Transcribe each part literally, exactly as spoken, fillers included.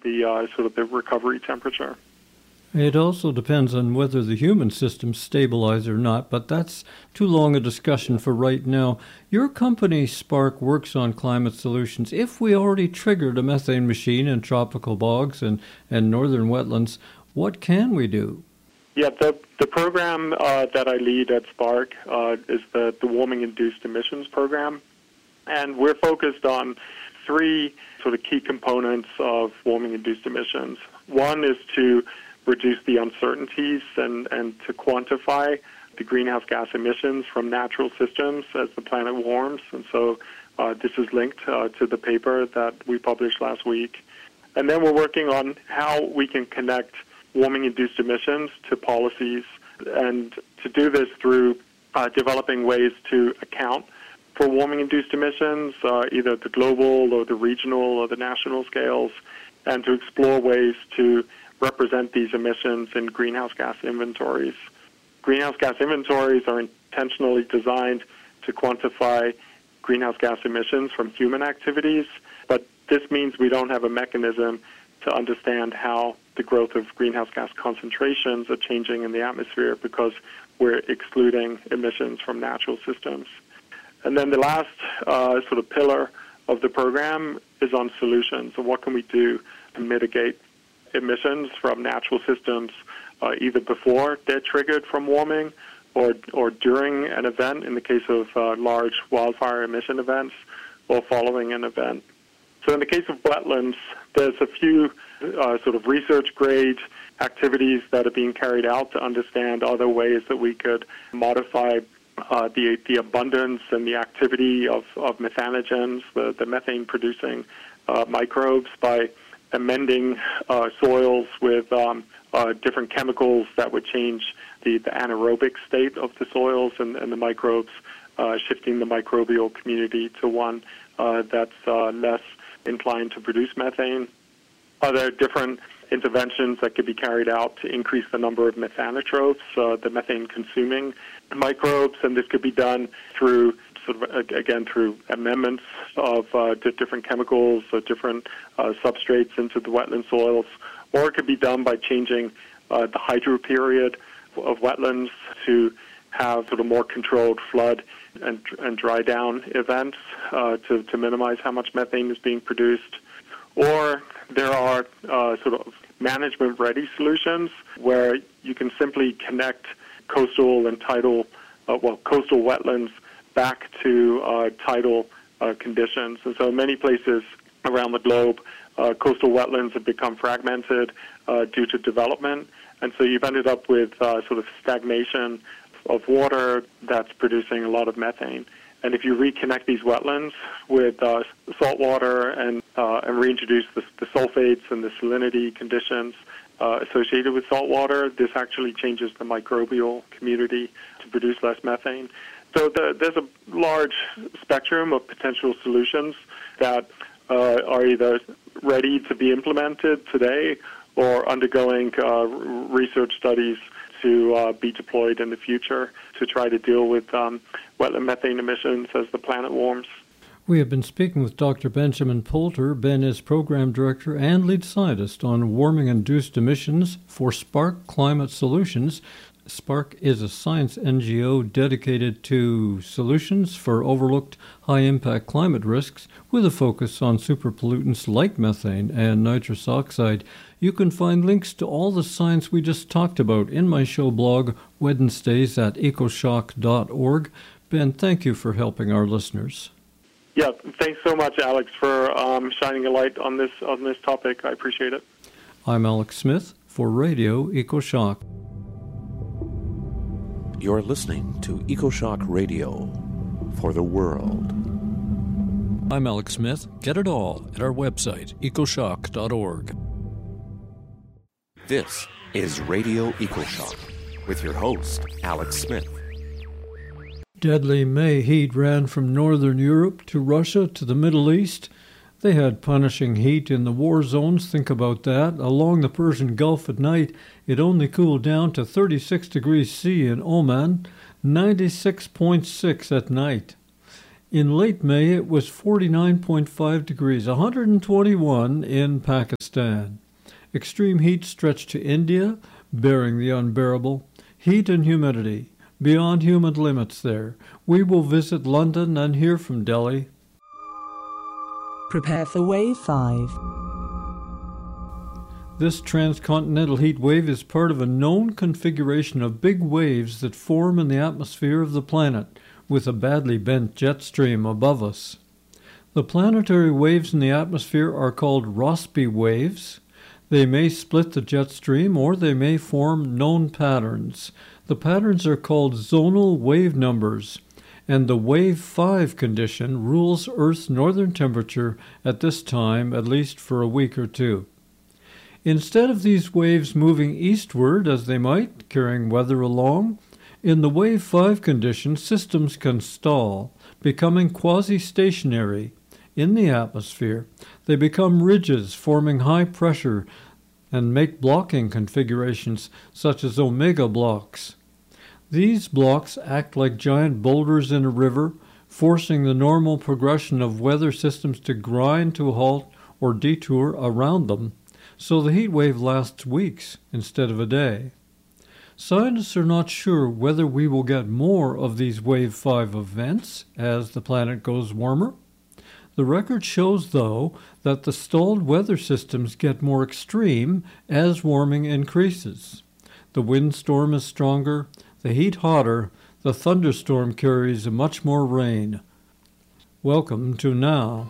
the uh, sort of the recovery temperature. It also depends on whether the human system's stabilized or not, but that's too long a discussion for right now. Your company, Spark, works on climate solutions. If we already triggered a methane machine in tropical bogs and, and northern wetlands, what can we do? Yeah, the, the program uh, that I lead at Spark uh, is the, the warming-induced emissions program, and we're focused on three sort of key components of warming-induced emissions. One is to reduce the uncertainties and, and to quantify the greenhouse gas emissions from natural systems as the planet warms. And so uh, this is linked uh, to the paper that we published last week. And then we're working on how we can connect warming-induced emissions to policies, and to do this through uh, developing ways to account for warming-induced emissions, uh, either at the global or the regional or the national scales, and to explore ways to represent these emissions in greenhouse gas inventories. Greenhouse gas inventories are intentionally designed to quantify greenhouse gas emissions from human activities, but this means we don't have a mechanism to understand how the growth of greenhouse gas concentrations are changing in the atmosphere because we're excluding emissions from natural systems. And then the last uh, sort of pillar of the program is on solutions. So what can we do to mitigate emissions from natural systems uh, either before they're triggered from warming or or during an event, in the case of uh, large wildfire emission events, or following an event. So in the case of wetlands, there's a few uh, sort of research-grade activities that are being carried out to understand other ways that we could modify uh, the the abundance and the activity of, of methanogens, the, the methane-producing uh, microbes, by amending uh, soils with um, uh, different chemicals that would change the, the anaerobic state of the soils and, and the microbes, uh, shifting the microbial community to one uh, that's uh, less inclined to produce methane. Other different interventions that could be carried out to increase the number of methanotropes, uh, the methane-consuming microbes, and this could be done through sort of, again, through amendments of uh, different chemicals or different uh, substrates into the wetland soils, or it could be done by changing uh, the hydro period of wetlands to have sort of more controlled flood and, and dry down events uh, to, to minimize how much methane is being produced. Or there are uh, sort of management-ready solutions where you can simply connect coastal and tidal, uh, well, coastal wetlands back to uh, tidal uh, conditions. And so in many places around the globe, uh, coastal wetlands have become fragmented uh, due to development. And so you've ended up with uh, sort of stagnation of water that's producing a lot of methane. And if you reconnect these wetlands with uh, salt water and, uh, and reintroduce the, the sulfates and the salinity conditions uh, associated with salt water, this actually changes the microbial community to produce less methane. So the, there's a large spectrum of potential solutions that uh, are either ready to be implemented today or undergoing uh, research studies to uh, be deployed in the future to try to deal with um, wetland methane emissions as the planet warms. We have been speaking with Doctor Benjamin Poulter. Ben is Program Director and Lead Scientist on warming-induced emissions for Spark Climate Solutions. Spark is a science N G O dedicated to solutions for overlooked high-impact climate risks with a focus on superpollutants like methane and nitrous oxide. You can find links to all the science we just talked about in my show blog, Wednesdays at ecoshock dot org. Ben, thank you for helping our listeners. Yeah, thanks so much, Alex, for um, shining a light on this on this topic. I appreciate it. I'm Alex Smith for Radio EcoShock. You're listening to EcoShock Radio for the world. I'm Alex Smith. Get it all at our website, ecoshock dot org. This is Radio EcoShock with your host, Alex Smith. Deadly May heat ran from northern Europe to Russia to the Middle East. They had punishing heat in the war zones, think about that. Along the Persian Gulf at night, it only cooled down to thirty-six degrees C in Oman, ninety-six point six at night. In late May, it was forty-nine point five degrees, one hundred twenty-one in Pakistan. Extreme heat stretched to India, bearing the unbearable. Heat and humidity, beyond human limits there. We will visit London and hear from Delhi. Prepare for Wave five. This transcontinental heat wave is part of a known configuration of big waves that form in the atmosphere of the planet, with a badly bent jet stream above us. The planetary waves in the atmosphere are called Rossby waves. They may split the jet stream or they may form known patterns. The patterns are called zonal wave numbers, and the wave five condition rules Earth's northern temperature at this time, at least for a week or two. Instead of these waves moving eastward as they might, carrying weather along, in the wave five condition, systems can stall, becoming quasi-stationary in the atmosphere. They become ridges, forming high pressure, and make blocking configurations such as omega blocks. These blocks act like giant boulders in a river, forcing the normal progression of weather systems to grind to a halt or detour around them, so the heat wave lasts weeks instead of a day. Scientists are not sure whether we will get more of these wave five events as the planet goes warmer. The record shows, though, that the stalled weather systems get more extreme as warming increases. The windstorm is stronger, the heat hotter, the thunderstorm carries much more rain. Welcome to Now.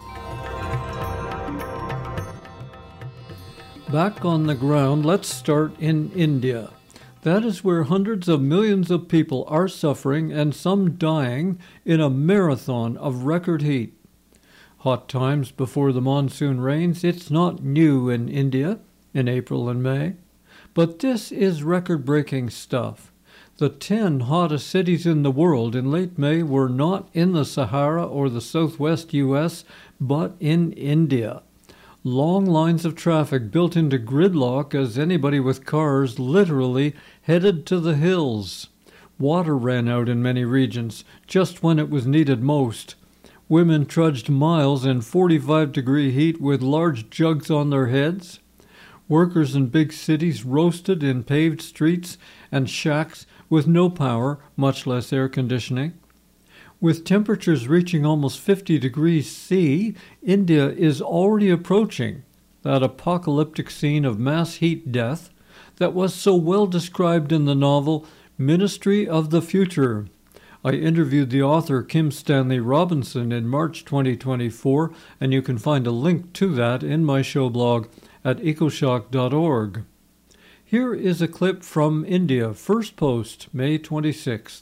Back on the ground, let's start in India. That is where hundreds of millions of people are suffering and some dying in a marathon of record heat. Hot times before the monsoon rains, it's not new in India in April and May. But this is record-breaking stuff. The ten hottest cities in the world in late May were not in the Sahara or the southwest U S, but in India. Long lines of traffic built into gridlock as anybody with cars literally headed to the hills. Water ran out in many regions, just when it was needed most. Women trudged miles in forty-five degree heat with large jugs on their heads. Workers in big cities roasted in paved streets and shacks with no power, much less air conditioning. With temperatures reaching almost fifty degrees C, India is already approaching that apocalyptic scene of mass heat death that was so well described in the novel Ministry of the Future. I interviewed the author Kim Stanley Robinson in March twenty twenty-four, and you can find a link to that in my show blog at ecoshock dot org. Here is a clip from India, first post, May twenty-sixth.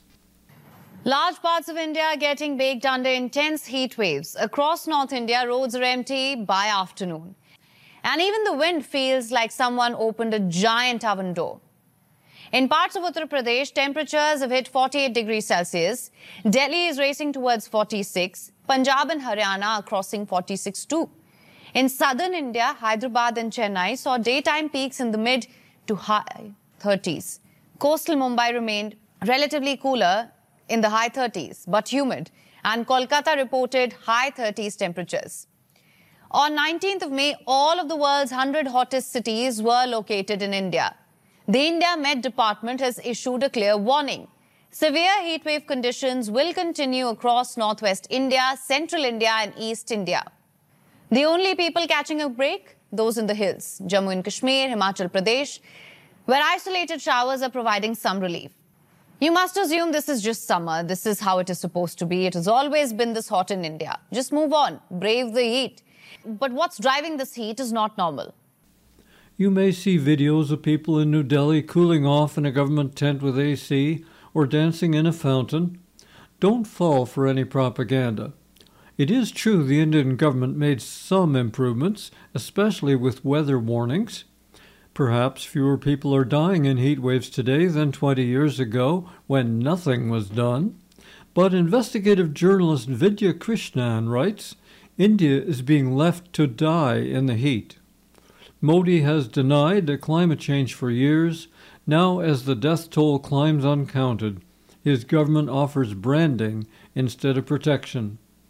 Large parts of India are getting baked under intense heat waves. Across North India, roads are empty by afternoon. And even the wind feels like someone opened a giant oven door. In parts of Uttar Pradesh, temperatures have hit forty-eight degrees Celsius. Delhi is racing towards forty-six. Punjab and Haryana are crossing forty-six too. In southern India, Hyderabad and Chennai saw daytime peaks in the mid to high thirties. Coastal Mumbai remained relatively cooler in the high thirties, but humid, and Kolkata reported high thirties temperatures. On nineteenth of May, all of the world's one hundred hottest cities were located in India. The India Met Department has issued a clear warning. Severe heatwave conditions will continue across northwest India, central India and east India. The only people catching a break? Those in the hills, Jammu and Kashmir, Himachal Pradesh, where isolated showers are providing some relief. You must assume this is just summer. This is how it is supposed to be. It has always been this hot in India. Just move on. Brave the heat. But what's driving this heat is not normal. You may see videos of people in New Delhi cooling off in a government tent with A C or dancing in a fountain. Don't fall for any propaganda. It is true the Indian government made some improvements, especially with weather warnings. Perhaps fewer people are dying in heat waves today than twenty years ago when nothing was done. But investigative journalist Vidya Krishnan writes, India is being left to die in the heat. Modi has denied climate change for years. Now, as the death toll climbs uncounted, his government offers branding instead of protection.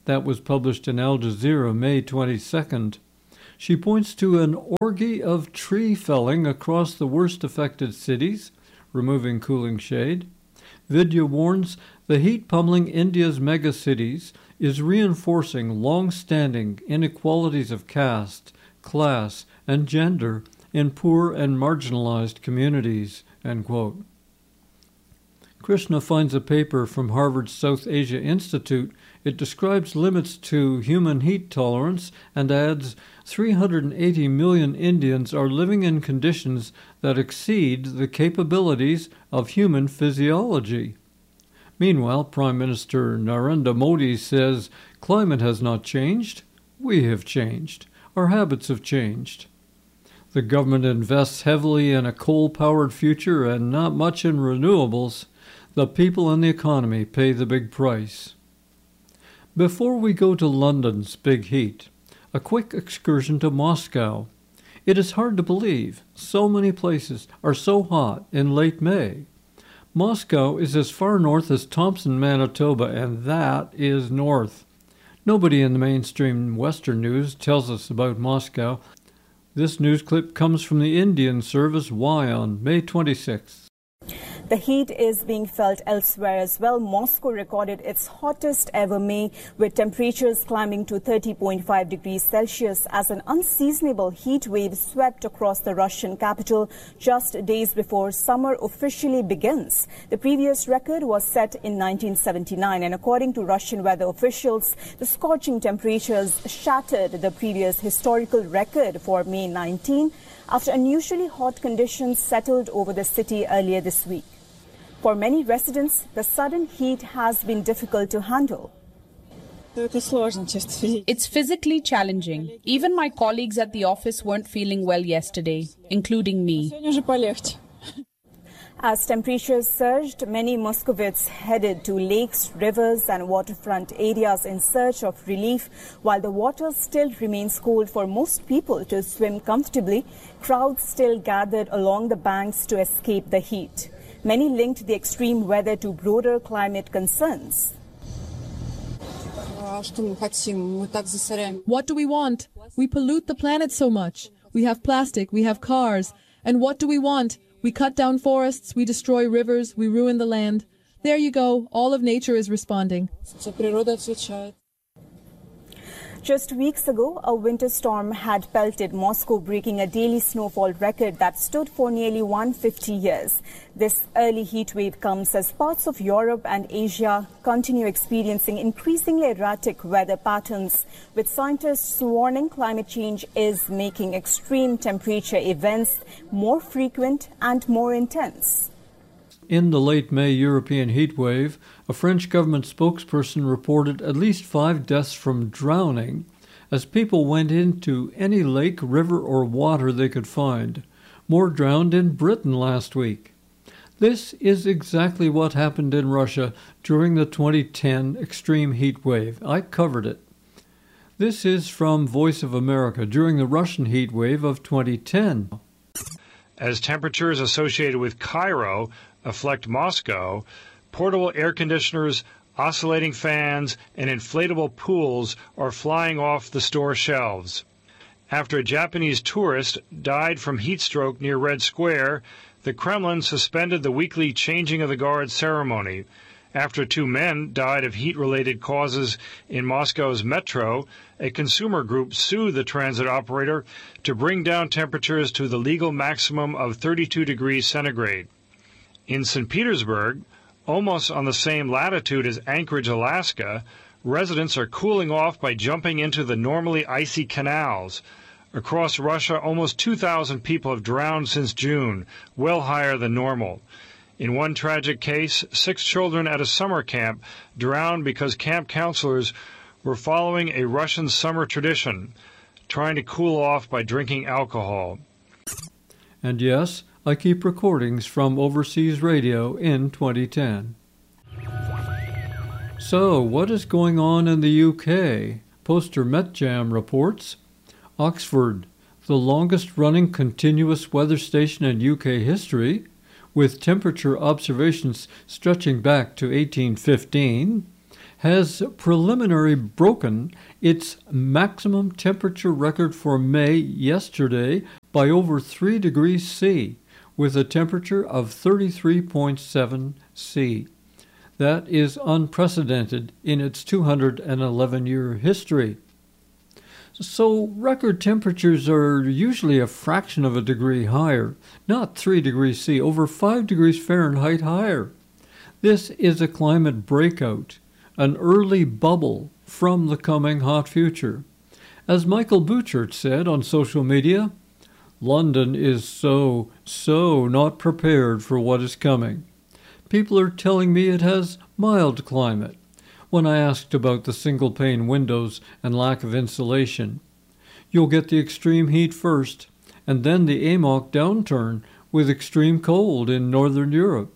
That was published in Al Jazeera May twenty-second. She points to an orgy of tree felling across the worst affected cities, removing cooling shade. Vidya warns the heat pummeling India's megacities is reinforcing long-standing inequalities of caste, class, and gender in poor and marginalized communities, end quote. Krishna finds a paper from Harvard's South Asia Institute. It describes limits to human heat tolerance and adds three hundred eighty million Indians are living in conditions that exceed the capabilities of human physiology. Meanwhile, Prime Minister Narendra Modi says climate has not changed. We have changed. Our habits have changed. The government invests heavily in a coal-powered future and not much in renewables. The people and the economy pay the big price. Before we go to London's big heat, a quick excursion to Moscow. It is hard to believe so many places are so hot in late May. Moscow is as far north as Thompson, Manitoba, and that is north. Nobody in the mainstream Western news tells us about Moscow. This news clip comes from the Indian service Y on May twenty-sixth. The heat is being felt elsewhere as well. Moscow recorded its hottest ever May, with temperatures climbing to thirty point five degrees Celsius as an unseasonable heat wave swept across the Russian capital just days before summer officially begins. The previous record was set in nineteen seventy-nine, and according to Russian weather officials, the scorching temperatures shattered the previous historical record for May nineteenth after unusually hot conditions settled over the city earlier this week. For many residents, the sudden heat has been difficult to handle. It's physically challenging. Even my colleagues at the office weren't feeling well yesterday, including me. As temperatures surged, many Moscovites headed to lakes, rivers and waterfront areas in search of relief. While the water still remains cold for most people to swim comfortably, crowds still gathered along the banks to escape the heat. Many linked the extreme weather to broader climate concerns. What do we want? We pollute the planet so much. We have plastic, we have cars. And what do we want? We cut down forests, we destroy rivers, we ruin the land. There you go, all of nature is responding. Just weeks ago, a winter storm had pelted Moscow, breaking a daily snowfall record that stood for nearly one hundred fifty years. This early heat wave comes as parts of Europe and Asia continue experiencing increasingly erratic weather patterns, with scientists warning climate change is making extreme temperature events more frequent and more intense. In the late May European heat wave, a French government spokesperson reported at least five deaths from drowning as people went into any lake, river, or water they could find. More drowned in Britain last week. This is exactly what happened in Russia during the twenty ten extreme heat wave. I covered it. This is from Voice of America during the Russian heat wave of twenty ten. As temperatures associated with Cairo affect Moscow, portable air conditioners, oscillating fans, and inflatable pools are flying off the store shelves. After a Japanese tourist died from heat stroke near Red Square, the Kremlin suspended the weekly changing of the guard ceremony. After two men died of heat-related causes in Moscow's metro, a consumer group sued the transit operator to bring down temperatures to the legal maximum of thirty-two degrees centigrade. In Saint Petersburg, almost on the same latitude as Anchorage, Alaska, residents are cooling off by jumping into the normally icy canals. Across Russia, almost two thousand people have drowned since June, well higher than normal. In one tragic case, six children at a summer camp drowned because camp counselors were following a Russian summer tradition, trying to cool off by drinking alcohol. And yes, I keep recordings from overseas radio in twenty ten. So, what is going on in the U K? Poster MetJam reports. Oxford, the longest-running continuous weather station in U K history, with temperature observations stretching back to eighteen fifteen, has preliminary broken its maximum temperature record for May yesterday by over three degrees C, with a temperature of thirty-three point seven C. That is unprecedented in its two hundred eleven year history. So record temperatures are usually a fraction of a degree higher, not three degrees C, over five degrees Fahrenheit higher. This is a climate breakout, an early bubble from the coming hot future. As Michael Buchert said on social media, London is so, so not prepared for what is coming. People are telling me it has mild climate when I asked about the single-pane windows and lack of insulation. You'll get the extreme heat first, and then the A M O C downturn with extreme cold in Northern Europe.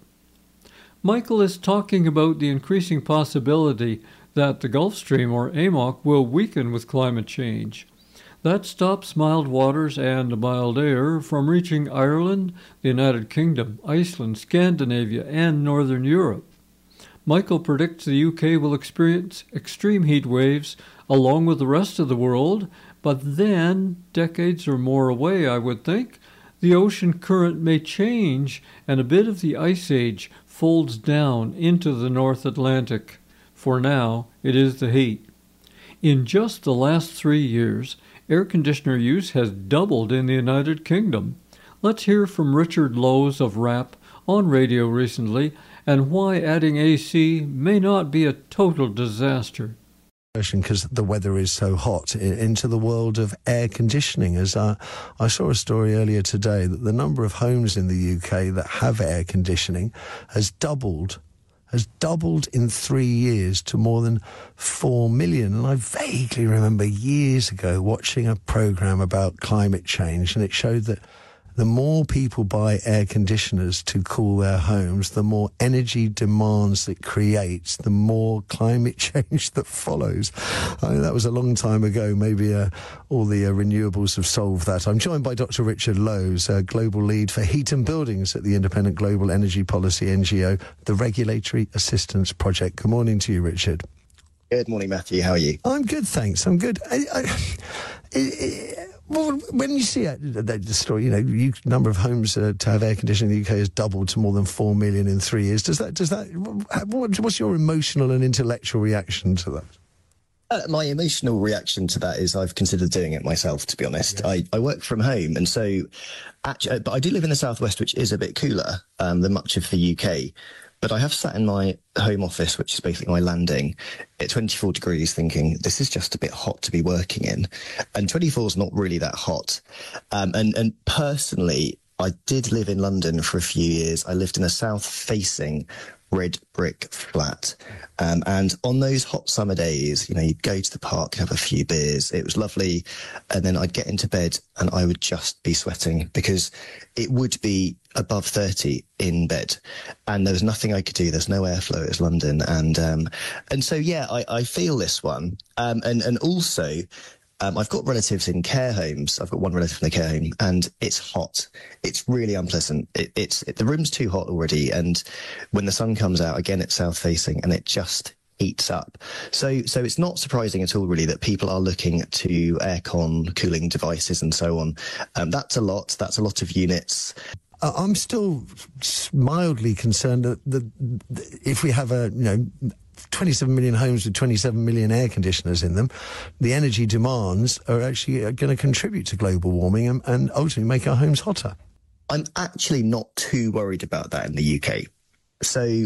Michael is talking about the increasing possibility that the Gulf Stream, or A M O C, will weaken with climate change. That stops mild waters and mild air from reaching Ireland, the United Kingdom, Iceland, Scandinavia, and Northern Europe. Michael predicts the U K will experience extreme heat waves along with the rest of the world, but then, decades or more away, I would think, the ocean current may change and a bit of the ice age folds down into the North Atlantic. For now, it is the heat. In just the last three years, air conditioner use has doubled in the United Kingdom. Let's hear from Richard Lowes of R A P on radio recently, and why adding A C may not be a total disaster. Because the weather is so hot, into the world of air conditioning. As I, I saw a story earlier today that the number of homes in the U K that have air conditioning has doubled, has doubled in three years to more than four million. And I vaguely remember years ago watching a programme about climate change, and it showed that the more people buy air conditioners to cool their homes, the more energy demands it creates, the more climate change that follows. I mean, that was a long time ago. Maybe uh, all the uh, renewables have solved that. I'm joined by Doctor Richard Lowes, uh, Global Lead for Heat and Buildings at the Independent Global Energy Policy N G O, the Regulatory Assistance Project. Good morning to you, Richard. Good morning, Matthew. How are you? I'm good, thanks. I'm good. I, I, it, it, well, when you see it, the, the story, you know, the number of homes uh, to have air conditioning in the U K has doubled to more than four million in three years. Does that, does that, what, what's your emotional and intellectual reaction to that? Uh, my emotional reaction to that is I've considered doing it myself, to be honest. Yeah. I, I work from home, and so, actually, but I do live in the southwest, which is a bit cooler um, than much of the U K. But I have sat in my home office, which is basically my landing, at twenty-four degrees thinking, this is just a bit hot to be working in. And twenty-four is not really that hot. Um, and, and personally, I did live in London for a few years. I lived in a south-facing red brick flat. Um, and on those hot summer days, you know, you'd go to the park, have a few beers. It was lovely. And then I'd get into bed and I would just be sweating because it would be above thirty in bed. And there was nothing I could do. There's no airflow. It was London. And, um, and so, yeah, I, I feel this one. Um, and, and also, Um, I've got relatives in care homes. I've got one relative in a care home, and it's hot. It's really unpleasant. It, it's it, the room's too hot already, and when the sun comes out, again, it's south-facing, and it just heats up. So, so it's not surprising at all, really, that people are looking to aircon, cooling devices, and so on. Um, that's a lot. That's a lot of units. I'm still mildly concerned that the, the, if we have a, you know, twenty-seven million homes with twenty-seven million air conditioners in them, the energy demands are actually going to contribute to global warming and, and ultimately make our homes hotter. I'm actually not too worried about that in the U K. So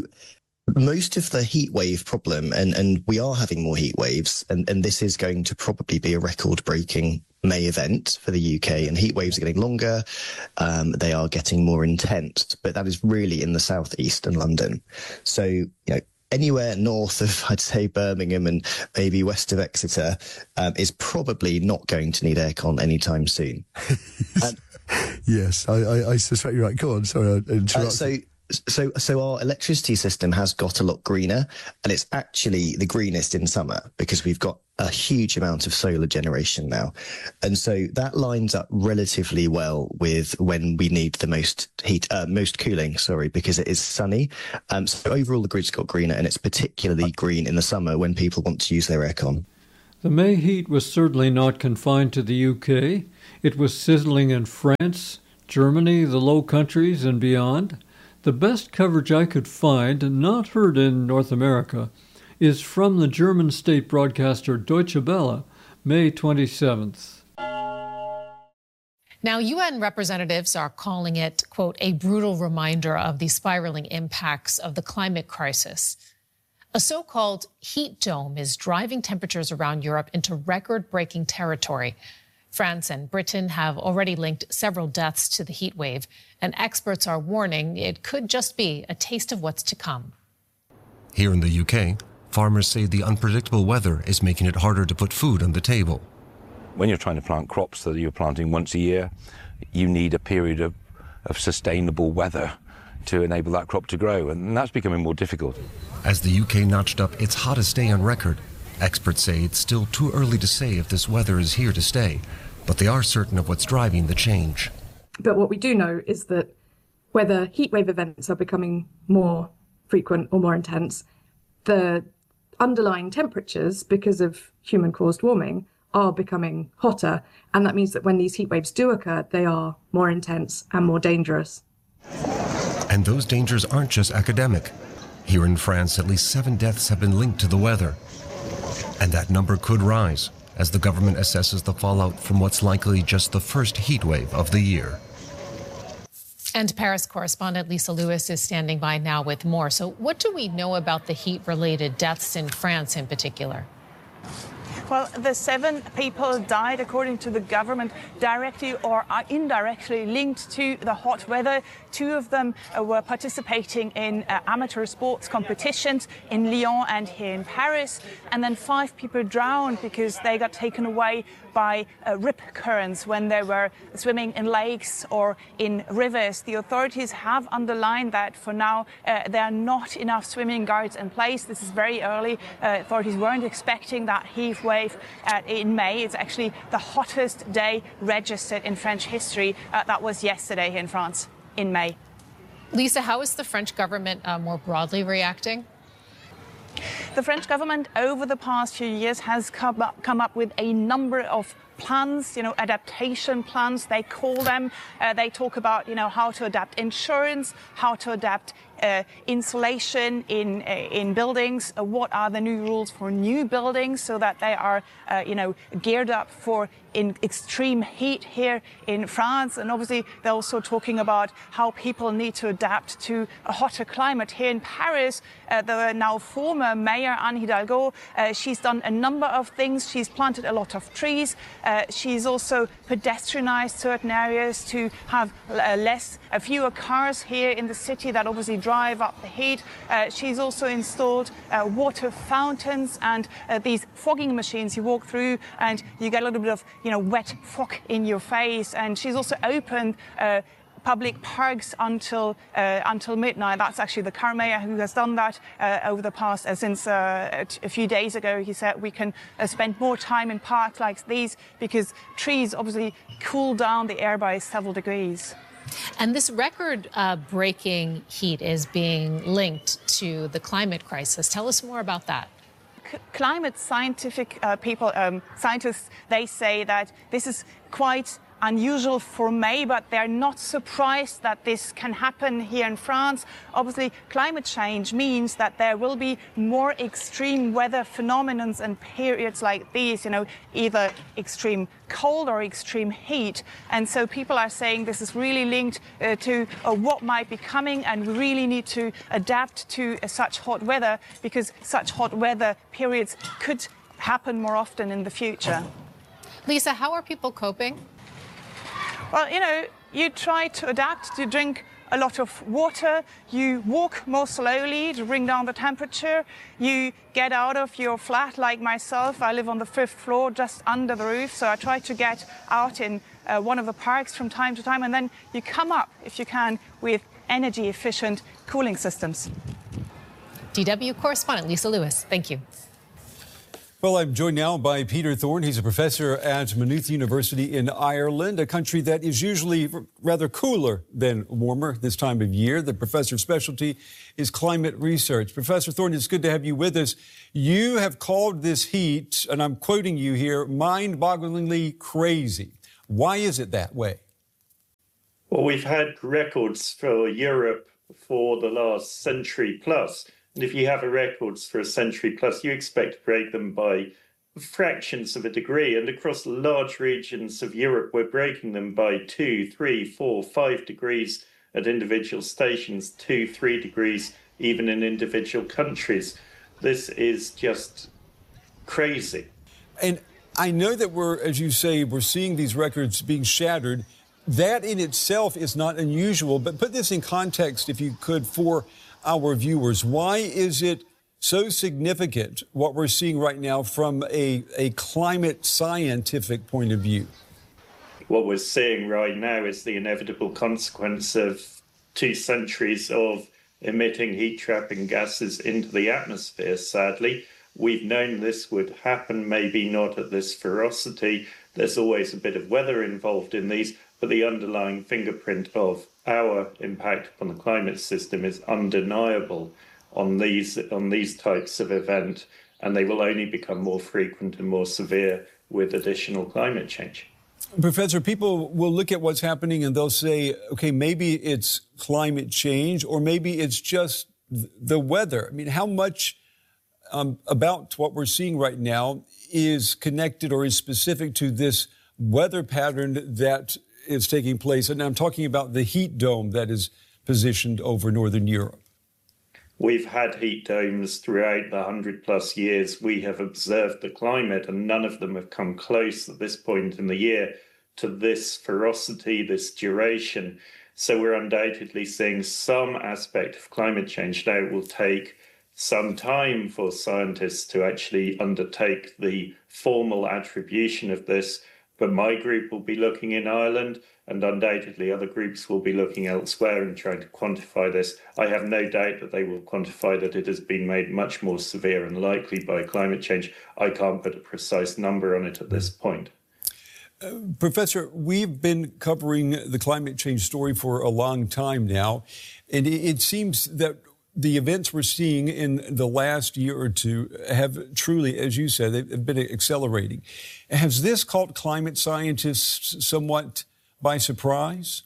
most of the heat wave problem, and, and we are having more heat waves, and, and this is going to probably be a record-breaking May event for the U K, and heat waves are getting longer. Um, they are getting more intense, but that is really in the southeast and London. So, you know, anywhere north of, I'd say, Birmingham and maybe west of Exeter um, is probably not going to need aircon anytime soon. um, yes, I, I, I suspect you're right. Go on, sorry, I interrupted. Uh, so, So, so our electricity system has got a lot greener, and it's actually the greenest in summer because we've got a huge amount of solar generation now. And so that lines up relatively well with when we need the most heat, uh, most cooling, sorry, because it is sunny. Um, so overall, the grid's got greener, and it's particularly green in the summer when people want to use their aircon. The May heat was certainly not confined to the U K. It was sizzling in France, Germany, the Low Countries, and beyond. The best coverage I could find, not heard in North America, is from the German state broadcaster Deutsche Welle, May twenty-seventh. Now, U N representatives are calling it, quote, a brutal reminder of the spiraling impacts of the climate crisis. A so-called heat dome is driving temperatures around Europe into record-breaking territory. France and Britain have already linked several deaths to the heat wave, and experts are warning it could just be a taste of what's to come. Here in the U K, farmers say the unpredictable weather is making it harder to put food on the table. When you're trying to plant crops that you're planting once a year, you need a period of, of sustainable weather to enable that crop to grow, and that's becoming more difficult. As the U K notched up its hottest day on record, experts say it's still too early to say if this weather is here to stay, but they are certain of what's driving the change. But what we do know is that whether heatwave events are becoming more frequent or more intense, the underlying temperatures, because of human-caused warming, are becoming hotter. And that means that when these heat waves do occur, they are more intense and more dangerous. And those dangers aren't just academic. Here in France, at least seven deaths have been linked to the weather. And that number could rise as the government assesses the fallout from what's likely just the first heat wave of the year. And Paris correspondent Lisa Lewis is standing by now with more. So what do we know about the heat-related deaths in France in particular? Well, the seven people died, according to the government, directly or indirectly linked to the hot weather. Two of them uh, were participating in uh, amateur sports competitions in Lyon and here in Paris. And then five people drowned because they got taken away by uh, rip currents when they were swimming in lakes or in rivers. The authorities have underlined that for now uh, there are not enough swimming guards in place. This is very early. Uh, authorities weren't expecting that heat wave uh, in May. It's actually the hottest day registered in French history. Uh, that was yesterday in France in May. Lisa, how is the French government uh, more broadly reacting? The French government over the past few years has come up, come up with a number of plans, you know, adaptation plans, they call them. Uh, they talk about, you know, how to adapt insurance, how to adapt uh, insulation in uh, in buildings, uh, what are the new rules for new buildings so that they are, uh, you know, geared up for in extreme heat here in France. And obviously they're also talking about how people need to adapt to a hotter climate. Here in Paris, uh, the now former mayor Anne Hidalgo, uh, she's done a number of things. She's planted a lot of trees. Uh, she's also pedestrianized certain areas to have uh, less, uh, fewer cars here in the city that obviously drive up the heat. Uh, she's also installed uh, water fountains and uh, these fogging machines you walk through and you get a little bit of, you know, wet fog in your face. And she's also opened uh, public parks until uh, until midnight. That's actually the current mayor who has done that uh, over the past, uh, since uh, a few days ago. He said we can uh, spend more time in parks like these because trees obviously cool down the air by several degrees. And this record-breaking uh, heat is being linked to the climate crisis. Tell us more about that. C- climate scientific uh, people, um, scientists, they say that this is quite unusual for May, but they're not surprised that this can happen here in France. Obviously, climate change means that there will be more extreme weather phenomena and periods like these, you know, either extreme cold or extreme heat. And so people are saying this is really linked uh, to uh, what might be coming, and we really need to adapt to uh, such hot weather because such hot weather periods could happen more often in the future. Lisa, how are people coping? Well, you know, you try to adapt, to drink a lot of water, you walk more slowly to bring down the temperature, you get out of your flat like myself. I live on the fifth floor, just under the roof, so I try to get out in uh, one of the parks from time to time, and then you come up, if you can, with energy-efficient cooling systems. D W correspondent Lisa Lewis, thank you. Well, I'm joined now by Peter Thorne. He's a professor at Maynooth University in Ireland, a country that is usually rather cooler than warmer this time of year. The professor's specialty is climate research. Professor Thorne, it's good to have you with us. You have called this heat, and I'm quoting you here, mind-bogglingly crazy. Why is it that way? Well, we've had records for Europe for the last century plus. And if you have a records for a century plus, you expect to break them by fractions of a degree. And across large regions of Europe, we're breaking them by two, three, four, five degrees at individual stations, two, three degrees even in individual countries. This is just crazy. And I know that we're, as you say, we're seeing these records being shattered. That in itself is not unusual. But put this in context, if you could, for our viewers. Why is it so significant, what we're seeing right now, from a, a climate scientific point of view? What we're seeing right now is the inevitable consequence of two centuries of emitting heat-trapping gases into the atmosphere, sadly. We've known this would happen, maybe not at this ferocity. There's always a bit of weather involved in these, but the underlying fingerprint of our impact upon the climate system is undeniable on these on these types of event, and they will only become more frequent and more severe with additional climate change. Professor, people will look at what's happening and they'll say, okay, maybe it's climate change or maybe it's just the weather. I mean, how much um, about what we're seeing right now is connected or is specific to this weather pattern that is taking place? And I'm talking about the heat dome that is positioned over northern Europe. We've had heat domes throughout the hundred plus years we have observed the climate, and none of them have come close at this point in the year to this ferocity, this duration. So we're undoubtedly seeing some aspect of climate change. Now, it will take some time for scientists to actually undertake the formal attribution of this. But my group will be looking in Ireland, and undoubtedly other groups will be looking elsewhere and trying to quantify this. I have no doubt that they will quantify that it has been made much more severe and likely by climate change. I can't put a precise number on it at this point. Uh, Professor, we've been covering the climate change story for a long time now, and it, it seems that the events we're seeing in the last year or two have truly, as you said, they've been accelerating. Has this caught climate scientists somewhat by surprise?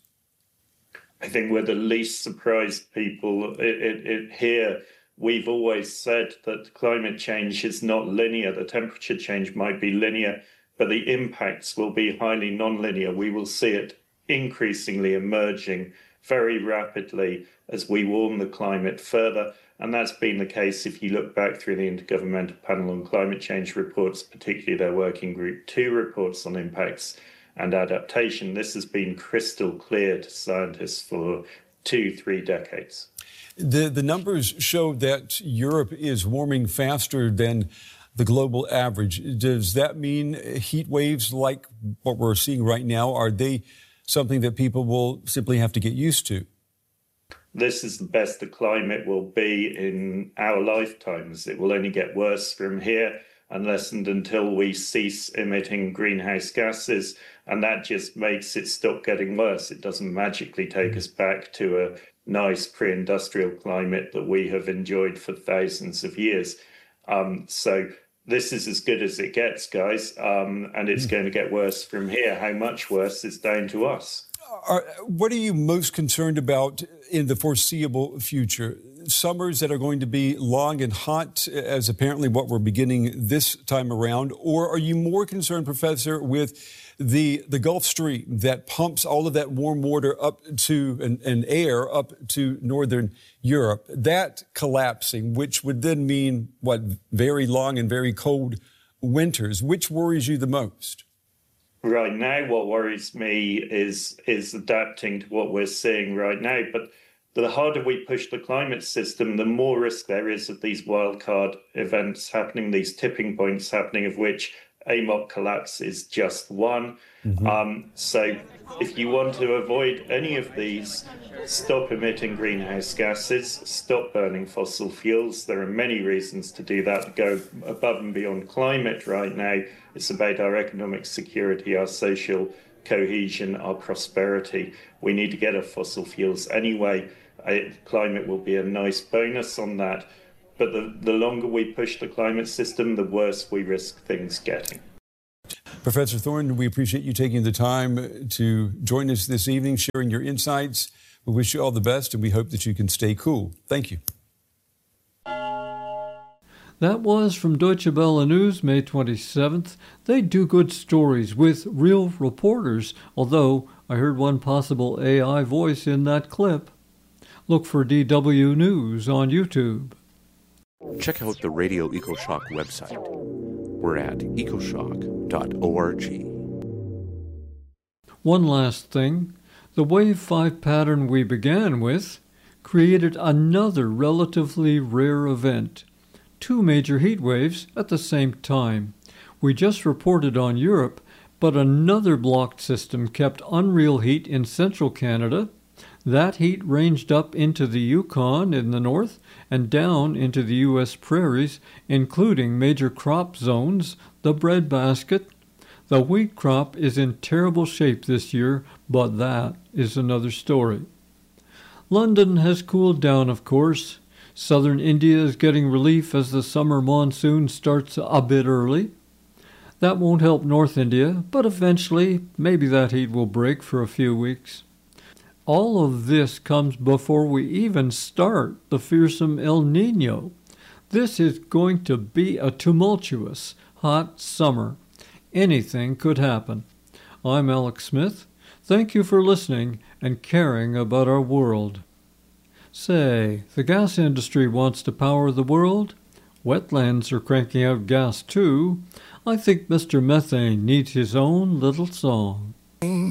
I think we're the least surprised people it, it, it here. We've always said that climate change is not linear. The temperature change might be linear, but the impacts will be highly nonlinear. We will see it increasingly emerging very rapidly as we warm the climate further. And that's been the case if you look back through the Intergovernmental Panel on Climate Change reports, particularly their Working Group two reports on impacts and adaptation. This has been crystal clear to scientists for two, three decades. The, the numbers show that Europe is warming faster than the global average. Does that mean heat waves like what we're seeing right now, are they something that people will simply have to get used to? This is the best the climate will be in our lifetimes. It will only get worse from here unless and until we cease emitting greenhouse gases. And that just makes it stop getting worse. It doesn't magically take us back to a nice pre-industrial climate that we have enjoyed for thousands of years. Um, so this is as good as it gets, guys. Um, and it's going to get worse from here. How much worse is down to us. Are, what are you most concerned about in the foreseeable future? Summers that are going to be long and hot, as apparently what we're beginning this time around? Or are you more concerned, Professor, with the the Gulf Stream that pumps all of that warm water up to, and, and air up to northern Europe, that collapsing, which would then mean, what, very long and very cold winters? Which worries you the most? Right now, what worries me is is adapting to what we're seeing right now. But the harder we push the climate system, the more risk there is of these wildcard events happening, these tipping points happening, of which A M O C collapse is just one. Mm-hmm. Um, so if you want to avoid any of these, stop emitting greenhouse gases, stop burning fossil fuels. There are many reasons to do that, to go above and beyond climate right now. It's about our economic security, our social cohesion, our prosperity. We need to get off fossil fuels anyway. I, climate will be a nice bonus on that. But the, the longer we push the climate system, the worse we risk things getting. Professor Thorne, we appreciate you taking the time to join us this evening, sharing your insights. We wish you all the best, and we hope that you can stay cool. Thank you. That was from Deutsche Welle News, May twenty-seventh. They do good stories with real reporters, although I heard one possible A I voice in that clip. Look for D W News on YouTube. Check out the Radio EcoShock website. We're at ecoshock dot org. One last thing. The Wave five pattern we began with created another relatively rare event. Two major heat waves at the same time. We just reported on Europe, but another blocked system kept unreal heat in central Canada. That heat ranged up into the Yukon in the north and down into the U S prairies, including major crop zones, the breadbasket. The wheat crop is in terrible shape this year, but that is another story. London has cooled down, of course. Southern India is getting relief as the summer monsoon starts a bit early. That won't help North India, but eventually maybe that heat will break for a few weeks. All of this comes before we even start the fearsome El Niño. This is going to be a tumultuous, hot summer. Anything could happen. I'm Alex Smith. Thank you for listening and caring about our world. Say, the gas industry wants to power the world. Wetlands are cranking out gas too. I think Mister Methane needs his own little song.